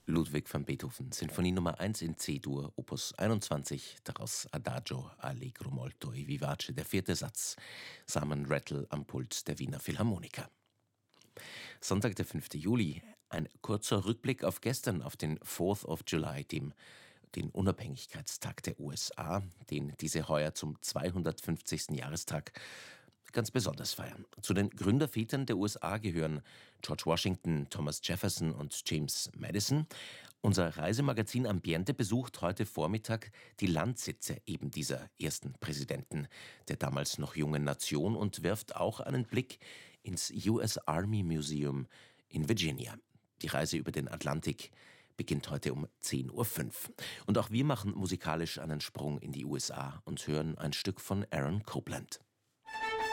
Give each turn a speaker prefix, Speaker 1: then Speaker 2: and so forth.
Speaker 1: Ludwig van Beethoven, Sinfonie Nummer 1 in C-Dur, Opus 21, daraus Adagio allegro molto e vivace, der vierte Satz. Simon Rattle am Pult der Wiener Philharmoniker. Sonntag, der 5. Juli. Ein kurzer Rückblick auf gestern, auf den 4th of July, den Unabhängigkeitstag der USA, den diese heuer zum 250. Jahrestag ganz besonders feiern. Zu den Gründervätern der USA gehören George Washington, Thomas Jefferson und James Madison. Unser Reisemagazin Ambiente besucht heute Vormittag die Landsitze eben dieser ersten Präsidenten der damals noch jungen Nation und wirft auch einen Blick ins US Army Museum in Virginia. Die Reise über den Atlantik beginnt heute um 10.05 Uhr. Und auch wir machen musikalisch einen Sprung in die USA und hören ein Stück von Aaron Copland.